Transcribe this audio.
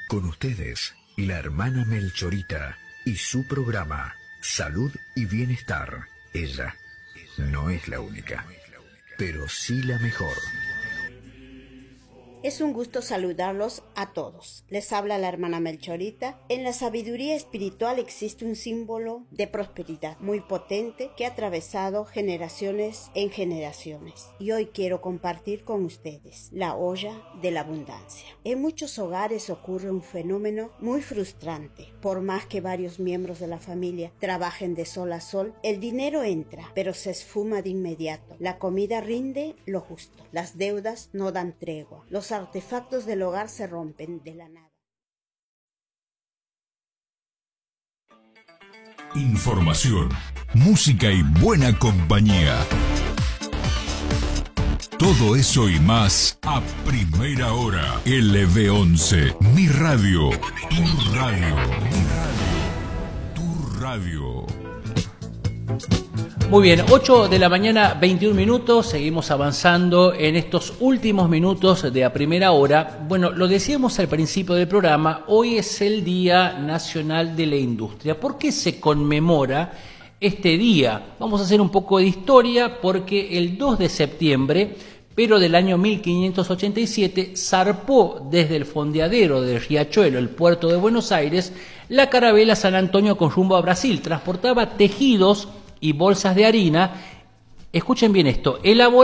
Con ustedes, la hermana Melchorita y su programa Salud y Bienestar. Ella no es la única, pero sí la mejor. Es un gusto saludarlos a todos. Les habla la hermana Melchorita. En la sabiduría espiritual existe un símbolo de prosperidad muy potente que ha atravesado generaciones en generaciones. Y hoy quiero compartir con ustedes la olla de la abundancia. En muchos hogares ocurre un fenómeno muy frustrante. Por más que varios miembros de la familia trabajen de sol a sol, el dinero entra, pero se esfuma de inmediato. La comida rinde lo justo. Las deudas no dan tregua. Los artefactos del hogar se rompen de la nada. Información, música y buena compañía. Todo eso y más a primera hora. LV11, mi radio, tu radio, mi radio, tu radio. Muy bien, 8 de la mañana, 21 minutos, seguimos avanzando en estos últimos minutos de a primera hora. Bueno, lo decíamos al principio del programa, hoy es el Día Nacional de la Industria. ¿Por qué se conmemora este día? Vamos a hacer un poco de historia porque el 2 de septiembre, pero del año 1587, zarpó desde el fondeadero del Riachuelo, el puerto de Buenos Aires, la carabela San Antonio con rumbo a Brasil. Transportaba tejidos y bolsas de harina, escuchen bien esto, elaboradas